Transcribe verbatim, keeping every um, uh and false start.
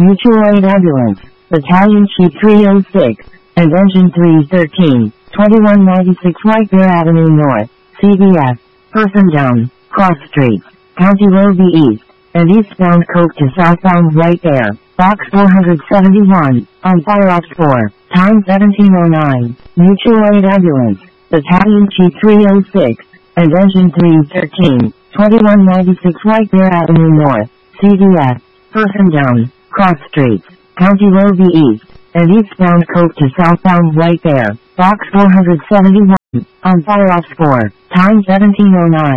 Mutual Aid Ambulance, Battalion Chief three oh six, and Engine three thirteen, twenty-one ninety-six White Bear Avenue North, C V S, person down, cross streets, County Road B East, and eastbound Coke to southbound White Bear, Box four seventy-one, on Fire Ops four, time seventeen oh nine, Mutual Aid Ambulance, Battalion Chief three oh six, and Engine three thirteen, twenty-one ninety-six White Bear Avenue North, C V S, person down, cross streets, County Road B East, and eastbound Coke to southbound White Bear, Box four seventy-one, on Fire Ops four, time seventeen oh nine.